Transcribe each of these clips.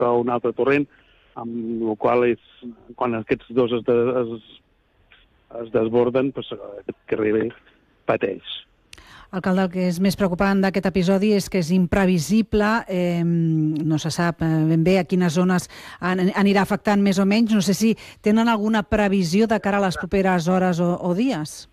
o un altre torrent, amb el qual quan aquests dos es desborden, aquest carrer pateix. Alcalde, el que és més preocupant d'aquest episodi és que és imprevisible, no se sap ben bé a quines zones anirà afectant més o menys. No sé si tenen alguna previsió de cara a les properes hores o dies.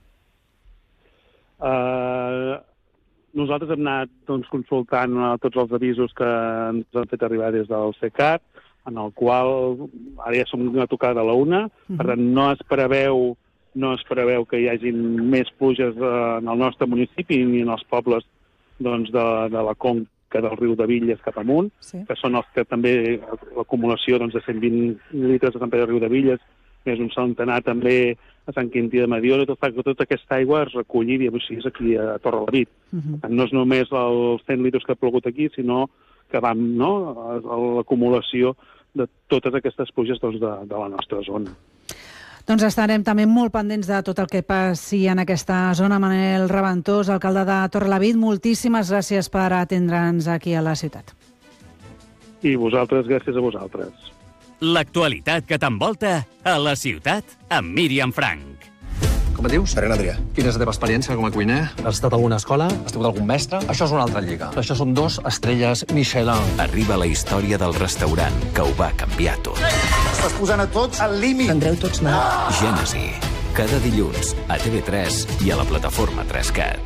Nosaltres hem anat consultant tots els avisos que ens han fet arribar des del CECAT, en el qual ara ja som una tocada a la una, per tant no es preveu que hi hagi més pluges en el nostre municipi ni en els pobles de la conca del riu de Villes cap amunt, que són els que també l'acumulació de 120 litres de tempera del riu de Villes, més un centenar també a Sant Quintí de Mediona, tot fa que tota aquesta aigua es reculli, diguem així, aquí a Torrelavit. No és només els 100 litres que ha plogut aquí, sinó que va a l'acumulació de totes aquestes pluges de la nostra zona. Doncs estarem també molt pendents de tot el que passi en aquesta zona. Manel Raventós, alcalde de Torrelavit, moltíssimes gràcies per atendre'ns aquí a la ciutat. I vosaltres, gràcies a vosaltres. L'actualitat que t'envolta a la ciutat amb Míriam Frank. Com et dius? Serena Adrià. Quina és la teva experiència com a cuiner? Has estat a alguna escola? Has tingut algun mestre? Això és una altra lliga. Això són 2 estrelles Michelin. Arriba la història del restaurant que ho va canviar tot. Estàs posant a tots al límit. Prendreu tots mal. Gènesi. Cada dilluns a TV3 i a la plataforma 3CAT.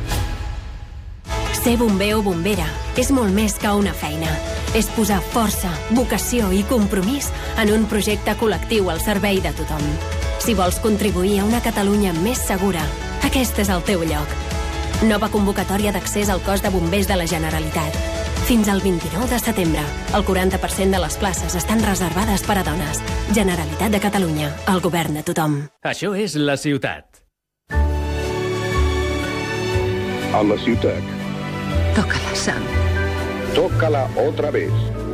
Ser bomber o bombera és molt més que una feina. És posar força, vocació i compromís en un projecte col·lectiu al servei de tothom. Si vols contribuir a una Catalunya més segura, aquest és el teu lloc. Nova convocatòria d'accés al cos de bombers de la Generalitat. Fins al 29 de setembre, el 40% de les places estan reservades per a dones. Generalitat de Catalunya, el govern de tothom. Això és la ciutat. A la ciutat. Tócala, Sam. Tócala otra vez.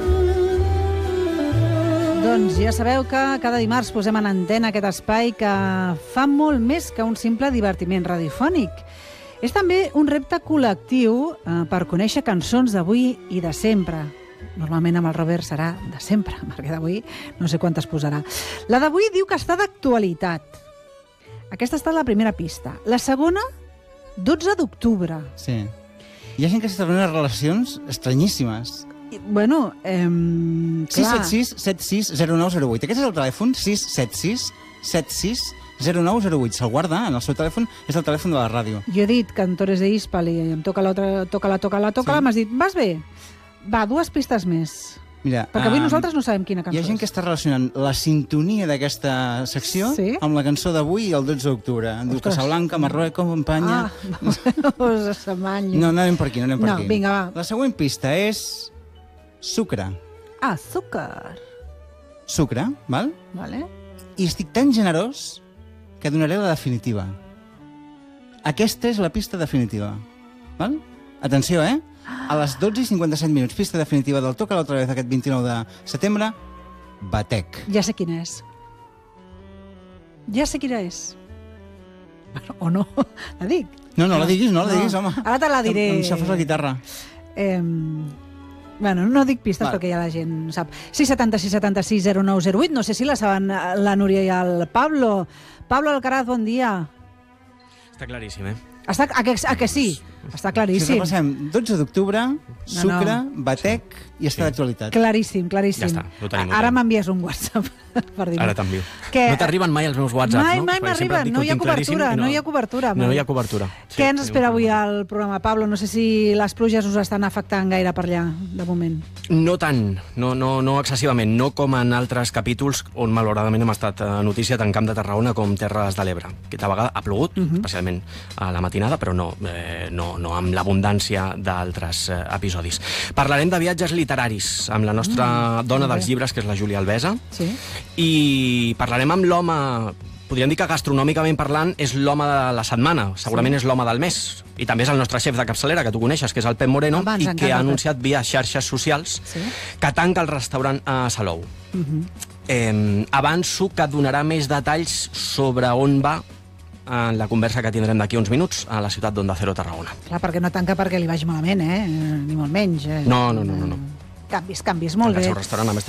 Doncs ja sabeu que cada dimarts posem en antena aquest espai que fa molt més que un simple divertiment radiofònic. És també un repte col·lectiu per conèixer cançons d'avui i de sempre. Normalment amb el Robert serà de sempre, perquè d'avui no sé quantes posarà. La d'avui diu que està d'actualitat. Aquesta està la primera pista. La segona, 12 d'octubre. Sí. Hi ha gent que s'està fent relacions estranyíssimes. Bueno, 676 760908. Aquest és el telèfon, 676 760908. Se'l guarda en el seu telèfon, és el telèfon de la ràdio. Jo he dit cantores de Hispal i em toca l'altra, toca-la, sí. M'has dit, vas bé? Va, 2 pistes més. Mira, perquè avui nosaltres no sabem quina cançó és. Hi ha gent que està relacionant la sintonia d'aquesta secció amb la cançó d'avui i el 12 d'octubre. Diu Casablanca, Marruecos, Espanya... No anem per aquí, no anem per aquí. Vinga, va. La següent pista és... Sucre. Sucre. Sucre, val? Vale. I estic tan generós que donaré la definitiva. Aquesta és la pista definitiva. Val? Atenció, A les 12:57, pista definitiva del Toca l'altra vez aquest 29 de setembre, Batec. Ja sé quina és. Ja sé quina és. O no? La dic? No la diguis, home. Ara te la diré. Em xafes la guitarra. Bueno, no dic pistes perquè ja la gent sap. 676 76 0908, no sé si la saben la Núria i el Pablo. Pablo Alcaraz, bon dia. Està claríssim, A que sí? Està claríssim. Si repassem, 12 d'octubre, Sucre, Batec i està d'actualitat. Claríssim. Ja està, ho tenim. Ara m'envies un WhatsApp per dir-me. Ara t'envio. No t'arriben mai els meus WhatsApps, no? Mai m'arriben, no hi ha cobertura. No hi ha cobertura. Què ens espera avui al programa, Pablo? No sé si les pluges us estan afectant gaire per allà, de moment. No tant, no excessivament. No com en altres capítols on malauradament hem estat notícia tant Camp de Tarragona com Terres de l'Ebre. Aquesta vegada ha plogut, especialment a la matinada, però no amb l'abundància d'altres episodis. Parlarem de viatges literaris amb la nostra dona dels llibres, que és la Júlia Alvesa, i parlarem amb l'home, podríem dir que gastronòmicament parlant és l'home de la setmana, segurament és l'home del mes, i també és el nostre xef de capçalera, que tu coneixes, que és el Pep Moreno, i que ha anunciat via xarxes socials que tanca el restaurant a Salou. Avanço que donarà més detalls sobre on va en la conversa que tindrem d'aquí uns minuts a la ciutat d'Onda Cero Tarragona. Clar, perquè no tanca perquè li vagi malament, ni molt menys. No. Canvis, molt bé. El seu restaurant, a més,